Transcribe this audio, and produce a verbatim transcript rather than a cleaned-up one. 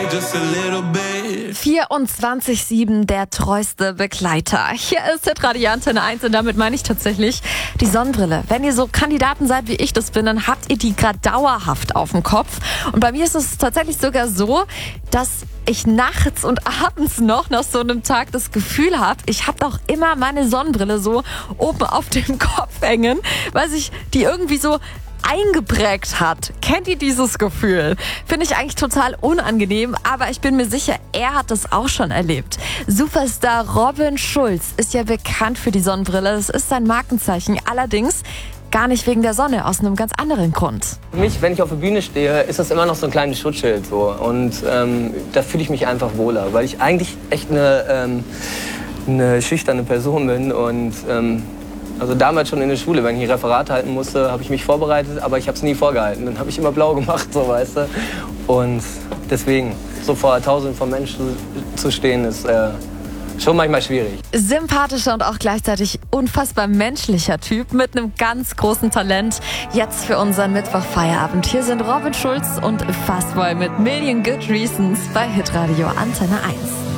just a little bit. vierundzwanzig sieben, der treueste Begleiter. Hier ist Hitradio Antenne eins und damit meine ich tatsächlich die Sonnenbrille. Wenn ihr so Kandidaten seid, wie ich das bin, dann habt ihr die gerade dauerhaft auf dem Kopf. Und bei mir ist es tatsächlich sogar so, dass ich nachts und abends noch nach so einem Tag das Gefühl habe, ich habe doch immer meine Sonnenbrille so oben auf dem Kopf hängen, weil sich die irgendwie so eingeprägt hat. Kennt ihr dieses Gefühl? Finde ich eigentlich total unangenehm, aber ich bin mir sicher, er hat das auch schon erlebt. Superstar Robin Schulz ist ja bekannt für die Sonnenbrille. Das ist sein Markenzeichen. Allerdings gar nicht wegen der Sonne, aus einem ganz anderen Grund. Für mich, wenn ich auf der Bühne stehe, ist das immer noch so ein kleines Schutzschild. So. Und ähm, da fühle ich mich einfach wohler, weil ich eigentlich echt eine, ähm, eine schüchterne Person bin. Und ähm, also damals schon in der Schule, wenn ich ein Referat halten musste, habe ich mich vorbereitet, aber ich habe es nie vorgehalten. Dann habe ich immer blau gemacht, so weißt du. Und deswegen, so vor Tausenden von Menschen zu stehen, ist äh, schon manchmal schwierig. Sympathischer und auch gleichzeitig unfassbar menschlicher Typ mit einem ganz großen Talent. Jetzt für unseren Mittwochfeierabend. Hier sind Robin Schulz und Fastboy mit Million Good Reasons bei Hitradio Antenne eins.